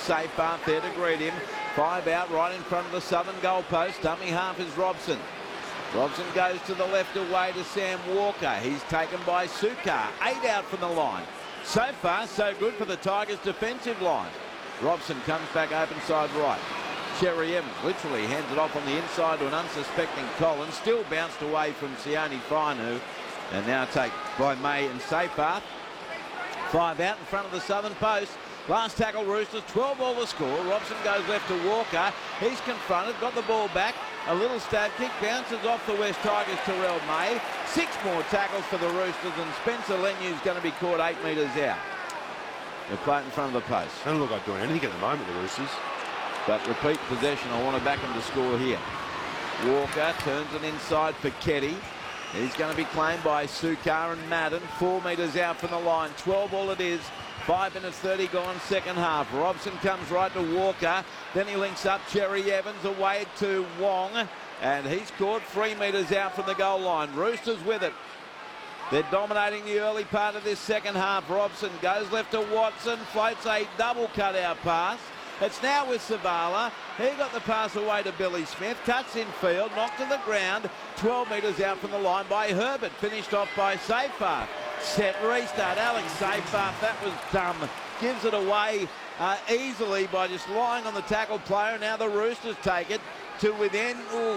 Safepath there to greet him. 5 out right in front of the southern goalpost. Dummy half is Robson. Robson goes to the left away to Sam Walker. He's taken by Sukar. 8 out from the line. So far, so good for the Tigers' defensive line. Robson comes back open side right. Cherry Evans literally hands it off on the inside to an unsuspecting Collins. Still bounced away from Sione Fainu. And now taken by May and Safepath. 5 out in front of the southern post. Last tackle, Roosters, 12 all to score. Robson goes left to Walker. He's confronted, got the ball back. A little stab kick, bounces off the West Tigers, Terrell May. 6 more tackles for the Roosters, and Spencer Lenu's going to be caught 8 metres out. They play it in front of the post. Don't look like doing anything at the moment, the Roosters. But repeat possession, I want to back them to score here. Walker turns it inside for Keddy. He's going to be claimed by Sukar and Madden. 4 metres out from the line, 12 all it is. 5 minutes 30 gone second half. Robson comes right to Walker. Then he links up Cherry Evans away to Wong. And he's caught 3 metres out from the goal line. Roosters with it. They're dominating the early part of this second half. Robson goes left to Watson. Floats a double cutout pass. It's now with Savala. He got the pass away to Billy Smith. Cuts in field. Knocked to the ground. 12 metres out from the line by Herbert. Finished off by Safepath. Set restart. Alex Safepath. That was dumb. Gives it away easily by just lying on the tackle player. Now the Roosters take it to within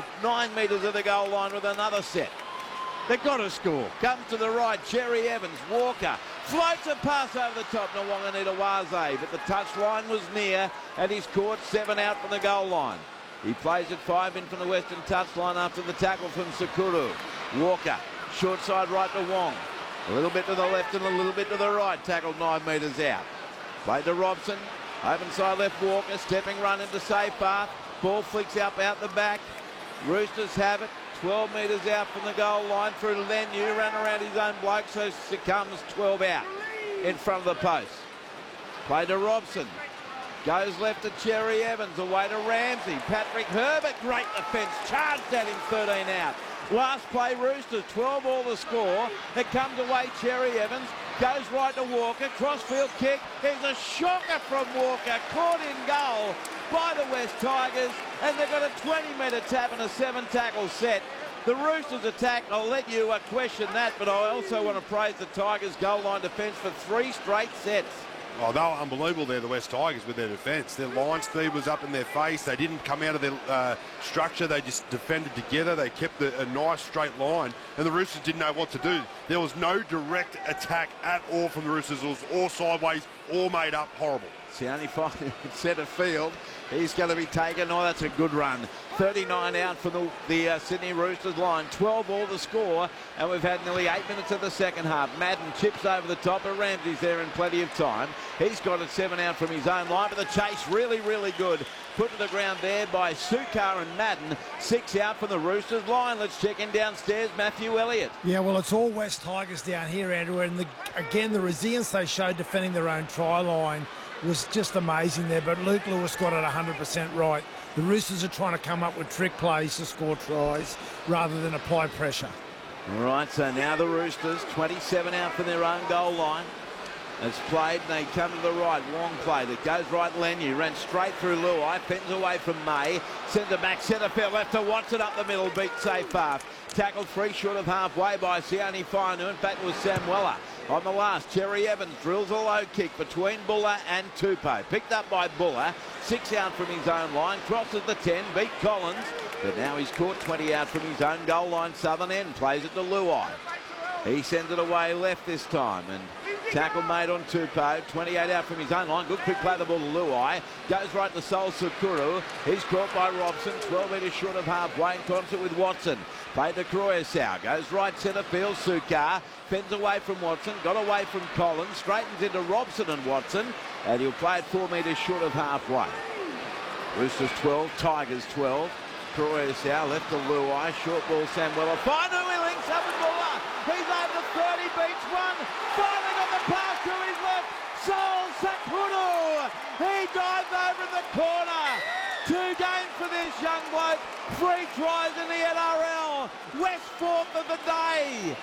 9 metres of the goal line with another set. They've got to score. Comes to the right. Cherry Evans. Walker. Floats a pass over the top. Nawaqanitawaze. But the touchline was near. And he's caught 7 out from the goal line. He plays it 5 in from the western touchline after the tackle from Sakuru. Walker. Short side right to Wong. A little bit to the left and a little bit to the right. Tackled 9 metres out. Played to Robson. Open side left Walker. Stepping run into Safepath. Ball flicks up out the back. Roosters have it. 12 metres out from the goal line through to Lenu. Ran around his own bloke, so succumbs 12 out in front of the post. Played to Robson. Goes left to Cherry Evans. Away to Ramsey. Patrick Herbert. Great defence. Charged at him 13 out. Last play, Roosters, 12 all to score. It comes away, Cherry Evans. Goes right to Walker. Crossfield kick. There's a shocker from Walker. Caught in goal by the West Tigers. And they've got a 20-metre tap and a 7-tackle set. The Roosters attack. I'll let you question that, but I also want to praise the Tigers' goal line defence for 3 straight sets. Oh, they were unbelievable there, the West Tigers, with their defence. Their line speed was up in their face. They didn't come out of their structure. They just defended together. They kept a nice straight line, and the Roosters didn't know what to do. There was no direct attack at all from the Roosters. It was all sideways, all made up, horrible. Sione Fainu centre field. He's going to be taken. Oh, that's a good run. 39 out from the Sydney Roosters line. 12 all to score, and we've had nearly 8 minutes of the second half. Madden chips over the top, but Ramsey's there in plenty of time. He's got it 7 out from his own line, but the chase really, really good. Put to the ground there by Sukar and Madden. 6 out from the Roosters line. Let's check in downstairs. Matthew Elliott. Yeah, well, it's all West Tigers down here, Andrew, and again, the resilience they showed defending their own try line was just amazing there, but Luke Lewis got it 100% right. The Roosters are trying to come up with trick plays to score tries rather than apply pressure. All right, so now the Roosters, 27 out from their own goal line. It's played, and they come to the right. Wong played it. Goes right, Lenu. Ran straight through Luai. Fends away from May. Sends it back, centre field. Left to Watson up the middle. Beat Safepath. Tackled 3 short of halfway by Sione Fainu. In fact, it was Samuela. On the last, Cherry Evans drills a low kick between Buller and Tupou. Picked up by Buller. 6 out from his own line. Crosses the 10. Beat Collins. But now he's caught 20 out from his own goal line. Southern end. Plays it to Luai. He sends it away left this time. And tackle made on Tupou. 28 out from his own line. Good quick play the ball to Luai. Goes right to Sol Sukuru. He's caught by Robson. 12 metres short of halfway in concert with Watson. Played to Croyasau. Goes right centre field. Sukar. Fends away from Watson. Got away from Collins. Straightens into Robson and Watson. And he'll play it 4 metres short of halfway. Roosters 12. Tigers 12. Croyasau left to Luai. Short ball Samuela. Fainu, he links up with Buller. He's over the 30. Beats one. Finally got the pass to his left. Sol Sakuru. He dives over in the corner. 2 games for this young bloke. 3 tries in the NRL. West 4th of the day.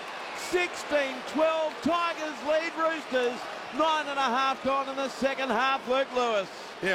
16-12. Tigers lead Roosters. 9.5 gone in the second half. Luke Lewis.